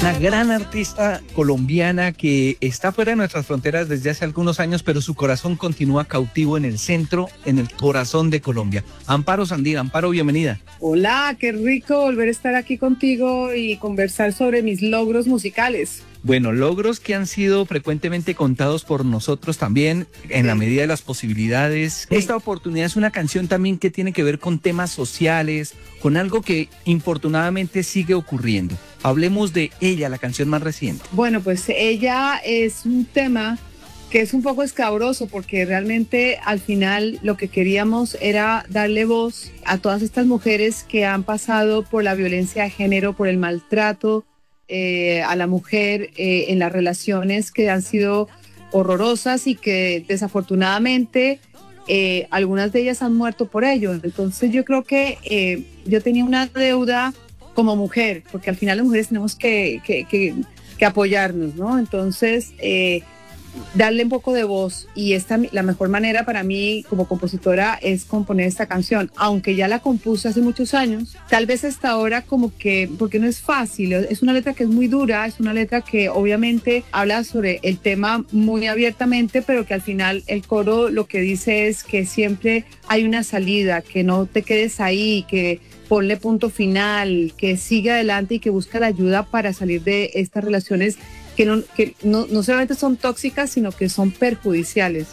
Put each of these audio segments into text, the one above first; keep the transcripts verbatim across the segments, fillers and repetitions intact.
Una gran artista colombiana que está fuera de nuestras fronteras desde hace algunos años, pero su corazón continúa cautivo en el centro, en el corazón de Colombia. Amparo Sandín. Amparo, bienvenida. Hola, qué rico volver a estar aquí contigo y conversar sobre mis logros musicales. Bueno, logros que han sido frecuentemente contados por nosotros también, en sí. la medida de las posibilidades. Sí. Esta oportunidad es una canción también que tiene que ver con temas sociales, con algo que infortunadamente sigue ocurriendo. Hablemos de ella, la canción más reciente. Bueno, pues ella es un tema que es un poco escabroso porque realmente al final lo que queríamos era darle voz a todas estas mujeres que han pasado por la violencia de género, por el maltrato eh, a la mujer eh, en las relaciones que han sido horrorosas y que desafortunadamente eh, algunas de ellas han muerto por ello. Entonces yo creo que eh, yo tenía una deuda como mujer, porque al final las mujeres tenemos que, que, que, que apoyarnos, ¿no? Entonces, eh, darle un poco de voz, y esta, la mejor manera para mí como compositora es componer esta canción, aunque ya la compuse hace muchos años, tal vez hasta ahora como que, porque no es fácil, es una letra que es muy dura, es una letra que obviamente habla sobre el tema muy abiertamente, pero que al final el coro lo que dice es que siempre hay una salida, que no te quedes ahí, que ponle punto final, que siga adelante y que busque la ayuda para salir de estas relaciones que no, que no, no solamente son tóxicas, sino que son perjudiciales.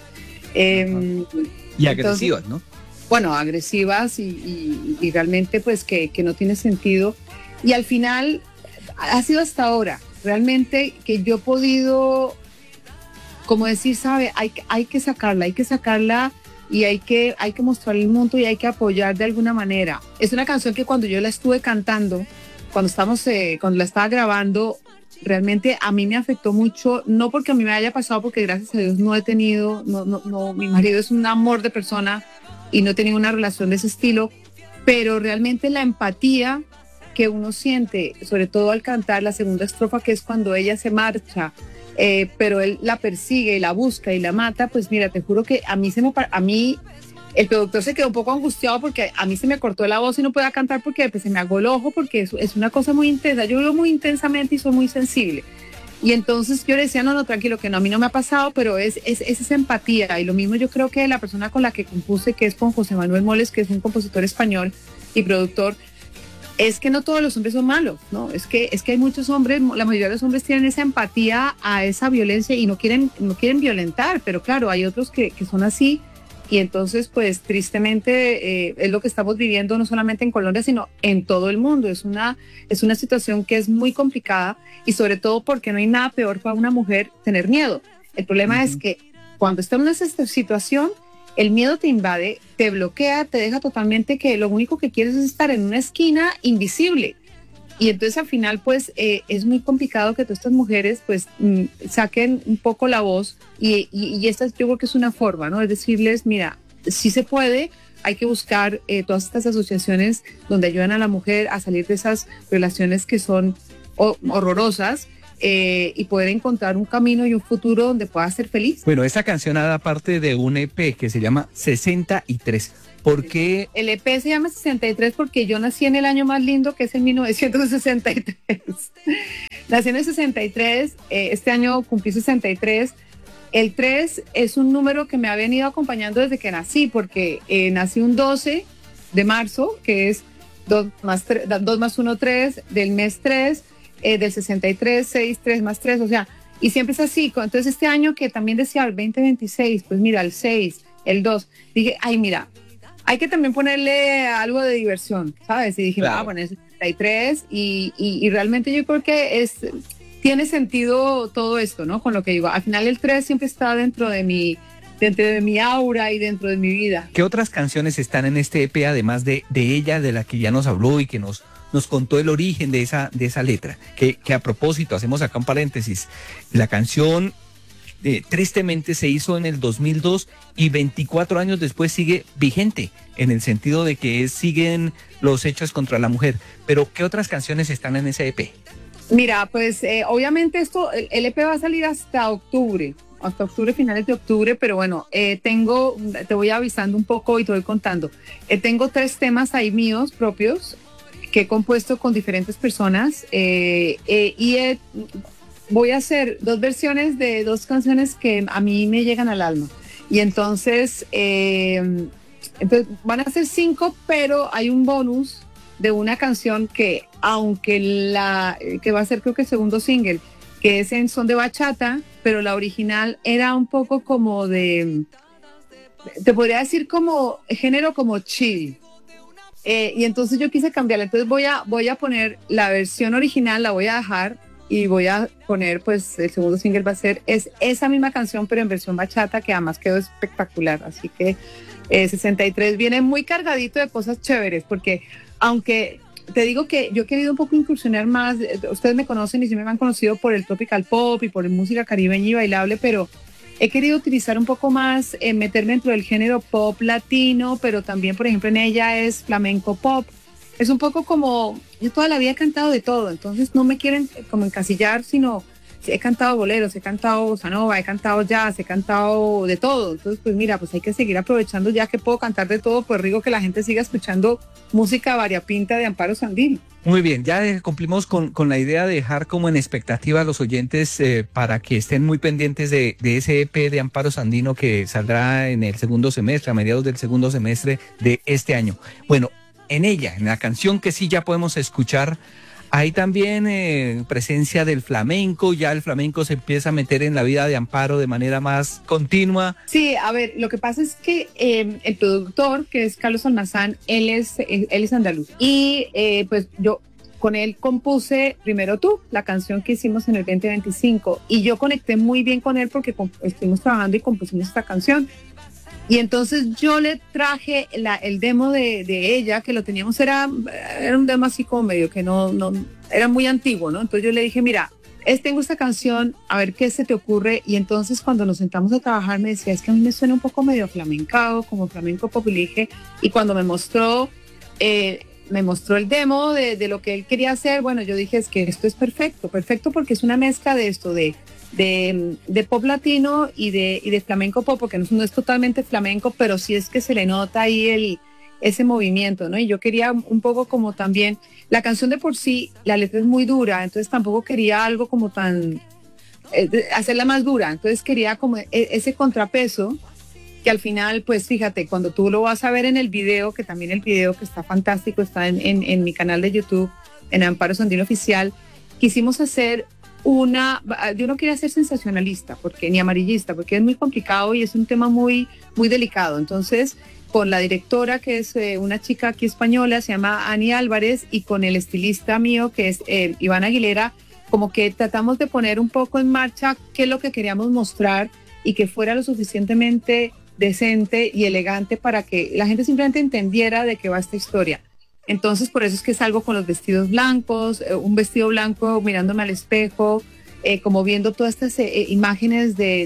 Eh, y agresivas, entonces, ¿no? Bueno, agresivas y, y, y realmente pues que, que no tiene sentido. Y al final ha sido hasta ahora, realmente que yo he podido, como decir, sabe, hay, hay que sacarla, hay que sacarla y hay que, hay que mostrarle el mundo y hay que apoyar de alguna manera. Es una canción que cuando yo la estuve cantando, cuando, estamos, eh, cuando la estaba grabando, realmente a mí me afectó mucho, no porque a mí me haya pasado, porque gracias a Dios no he tenido, no, no, no, mi marido es un amor de persona y no he tenido una relación de ese estilo, pero realmente la empatía que uno siente, sobre todo al cantar la segunda estrofa, que es cuando ella se marcha, eh, pero él la persigue y la busca y la mata, pues mira, te juro que a mí se me, a mí el productor se quedó un poco angustiado porque a mí se me cortó la voz y no podía cantar porque pues, se me agó el ojo, porque es, es una cosa muy intensa, yo vivo muy intensamente y soy muy sensible. Y entonces yo le decía, no, no, tranquilo, que no, a mí no me ha pasado, pero es, es, es esa empatía. Y lo mismo yo creo que la persona con la que compuse, que es con José Manuel Moles, que es un compositor español y productor, es que no todos los hombres son malos, ¿no? Es que, es que hay muchos hombres, la mayoría de los hombres tienen esa empatía a esa violencia y no quieren, no quieren violentar, pero claro, hay otros que, que son así. Y entonces, pues, tristemente, eh, es lo que estamos viviendo no solamente en Colombia, sino en todo el mundo. Es una, es una situación que es muy complicada y sobre todo porque no hay nada peor para una mujer tener miedo. El problema uh-huh. es que cuando estamos en esta situación, el miedo te invade, te bloquea, te deja totalmente que lo único que quieres es estar en una esquina invisible. Y entonces al final pues eh, es muy complicado que todas estas mujeres pues mm, saquen un poco la voz y, y, y esta yo creo que es una forma, ¿no? Es decirles, mira, sí se puede, hay que buscar eh, todas estas asociaciones donde ayudan a la mujer a salir de esas relaciones que son oh, horrorosas eh, y poder encontrar un camino y un futuro donde pueda ser feliz. Bueno, esta canción da parte de un E P que se llama sesenta y tres. ¿Por qué? El E P se llama sesenta y tres porque yo nací en el año más lindo, que es en mil novecientos sesenta y tres. Nací en el sesenta y tres, eh, este año cumplí sesenta y tres. El tres es un número que me ha venido acompañando desde que nací, porque eh, nací un doce de marzo, que es dos más uno, tres, del mes tres, eh, del sesenta y tres, seis, tres más tres, o sea, y siempre es así. Entonces este año que también decía el veinte veintiséis, pues mira, el seis, el dos, dije, ay, mira, hay que también ponerle algo de diversión, ¿sabes? Y dije, claro. ah, bueno, es sesenta y tres y, y, y realmente yo creo que es, tiene sentido todo esto, ¿no? Con lo que digo, al final el tres siempre está dentro de mi, dentro de mi aura y dentro de mi vida. ¿Qué otras canciones están en este E P, además de, de ella, de la que ya nos habló y que nos, nos contó el origen de esa, de esa letra? Que, que a propósito, hacemos acá un paréntesis, la canción... Eh, tristemente se hizo en el dos mil dos y veinticuatro años después sigue vigente, en el sentido de que siguen los hechos contra la mujer. Pero, ¿qué otras canciones están en ese E P? Mira, pues eh, obviamente esto, el, el E P va a salir hasta octubre, hasta octubre, finales de octubre, pero bueno, eh, tengo, te voy avisando un poco y te voy contando. Eh, tengo tres temas ahí míos propios, que he compuesto con diferentes personas eh, eh, y he, voy a hacer dos versiones de dos canciones que a mí me llegan al alma. Y entonces, eh, entonces van a ser cinco, pero hay un bonus de una canción que, aunque la que va a ser creo que el segundo single, que es en son de bachata, pero la original era un poco como de, te podría decir como género como chill. Eh, y entonces yo quise cambiarla. Entonces voy a, voy a poner la versión original, la voy a dejar y voy a poner, pues el segundo single va a ser es esa misma canción, pero en versión bachata, que además quedó espectacular. Así que eh, sesenta y tres viene muy cargadito de cosas chéveres, porque aunque te digo que yo he querido un poco incursionar más, ustedes me conocen y sí me han conocido por el tropical pop y por música caribeña y bailable, pero he querido utilizar un poco más, eh, meterme dentro del género pop latino, pero también, por ejemplo, en ella es flamenco pop. Es un poco como, yo toda la vida he cantado de todo, entonces no me quieren como encasillar, sino he cantado boleros, he cantado bossa nova, he cantado jazz, he cantado de todo. Entonces, pues mira, pues hay que seguir aprovechando, ya que puedo cantar de todo, pues rico que la gente siga escuchando música variopinta de Amparo Sandino. Muy bien, ya cumplimos con, con la idea de dejar como en expectativa a los oyentes eh, para que estén muy pendientes de, de ese E P de Amparo Sandino que saldrá en el segundo semestre, a mediados del segundo semestre de este año. Bueno, en ella, en la canción que sí ya podemos escuchar, hay también eh, presencia del flamenco, ya el flamenco se empieza a meter en la vida de Amparo de manera más continua. Sí, a ver, lo que pasa es que eh, el productor, que es Carlos Almazán, él es, él es andaluz. Y eh, pues yo con él compuse Primero Tú, la canción que hicimos en el veinte veinticinco. Y yo conecté muy bien con él porque estuvimos trabajando y compusimos esta canción. Y entonces yo le traje la, el demo de, de ella, que lo teníamos, era, era un demo así como medio que no, no, era muy antiguo, ¿no? Entonces yo le dije, mira, es, tengo esta canción, a ver qué se te ocurre. Y entonces cuando nos sentamos a trabajar me decía, es que a mí me suena un poco medio flamencado, como flamenco pop. Y le dije, y cuando me mostró, eh, me mostró el demo de, de lo que él quería hacer, bueno, yo dije, es que esto es perfecto, perfecto porque es una mezcla de esto, de... De, de pop latino y de, y de flamenco pop, porque no, no es totalmente flamenco, pero sí es que se le nota ahí el, ese movimiento, ¿no? Y yo quería un poco como también, la canción de por sí, la letra es muy dura, entonces tampoco quería algo como tan, eh, hacerla más dura, entonces quería como ese contrapeso, que al final, pues fíjate, cuando tú lo vas a ver en el video, que también el video que está fantástico, está en, en, en mi canal de YouTube, en Amparo Sandino Oficial, quisimos hacer una, yo no quería ser sensacionalista porque ni amarillista, porque es muy complicado y es un tema muy, muy delicado. Entonces, con la directora, que es eh, una chica aquí española, se llama Ani Álvarez, y con el estilista mío, que es eh, Iván Aguilera, como que tratamos de poner un poco en marcha qué es lo que queríamos mostrar y que fuera lo suficientemente decente y elegante para que la gente simplemente entendiera de qué va esta historia. Entonces, por eso es que salgo con los vestidos blancos, eh, un vestido blanco mirándome al espejo, eh, como viendo todas estas eh, imágenes de,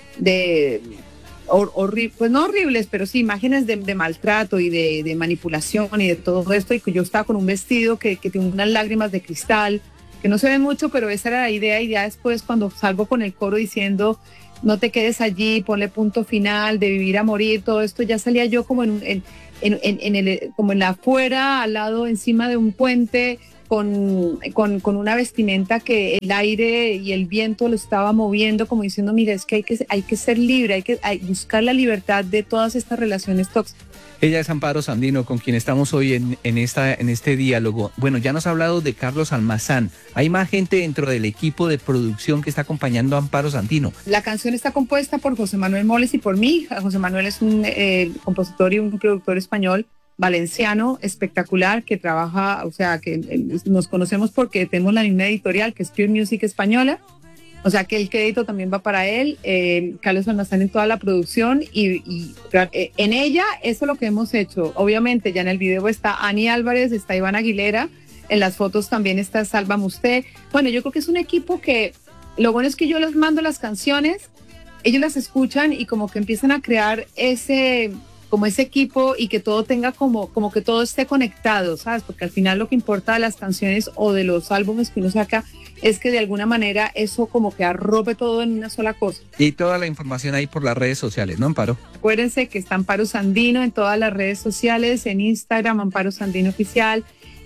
de hor, horri pues no horribles, pero sí imágenes de, de maltrato y de, de manipulación y de todo esto. Y que yo estaba con un vestido que, que tiene unas lágrimas de cristal, que no se ven mucho, pero esa era la idea. Y ya después, cuando salgo con el coro diciendo, no te quedes allí, ponle punto final, de vivir a morir, todo esto, ya salía yo como en un... En, En, en, en el, como en la afuera, al lado, encima de un puente, con, con, con una vestimenta que el aire y el viento lo estaba moviendo, como diciendo, mira, es que hay que, hay que ser libre, hay que hay, buscar la libertad de todas estas relaciones tóxicas. Ella es Amparo Sandino, con quien estamos hoy en, en, esta, en este diálogo. Bueno, ya nos ha hablado de Carlos Almazán. Hay más gente dentro del equipo de producción que está acompañando a Amparo Sandino. La canción está compuesta por José Manuel Moles y por mí. José Manuel es un eh, compositor y un productor español valenciano espectacular que trabaja, o sea, que eh, nos conocemos porque tenemos la misma editorial, que es Pure Music Española. O sea que el crédito también va para él, eh, Carlos Almazán en toda la producción y, y eh, en ella eso es lo que hemos hecho. Obviamente ya en el video está Ani Álvarez, está Iván Aguilera, en las fotos también está Salva Musté. Bueno, yo creo que es un equipo que lo bueno es que yo les mando las canciones, ellos las escuchan y como que empiezan a crear ese, como ese equipo y que todo tenga como, como que todo esté conectado, ¿sabes? Porque al final lo que importa de las canciones o de los álbumes que uno saca es que de alguna manera eso como que arrope todo en una sola cosa. Y toda la información ahí por las redes sociales, ¿no, Amparo? Acuérdense que está Amparo Sandino en todas las redes sociales, en Instagram, Amparo Sandino Oficial,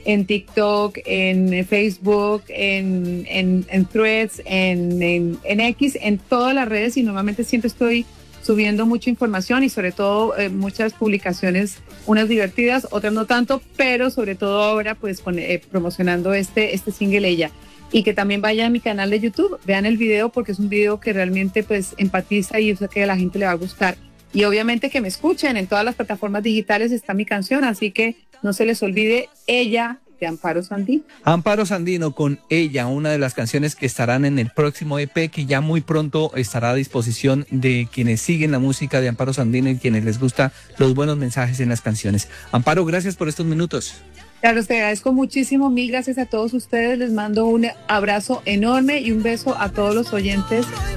en TikTok, en Facebook, en, en, en Threads, en, en, en X, en todas las redes, y normalmente siempre estoy subiendo mucha información y sobre todo eh, muchas publicaciones, unas divertidas, otras no tanto, pero sobre todo ahora pues con, eh, promocionando este, este single Ella. Y que también vayan a mi canal de YouTube, vean el video porque es un video que realmente pues empatiza y yo sé que a la gente le va a gustar. Y obviamente que me escuchen, en todas las plataformas digitales está mi canción, así que no se les olvide Ella, de Amparo Sandino. Amparo Sandino con Ella, una de las canciones que estarán en el próximo E P, que ya muy pronto estará a disposición de quienes siguen la música de Amparo Sandino y quienes les gusta los buenos mensajes en las canciones. Amparo, gracias por estos minutos. Claro, te agradezco muchísimo, mil gracias a todos ustedes, les mando un abrazo enorme y un beso a todos los oyentes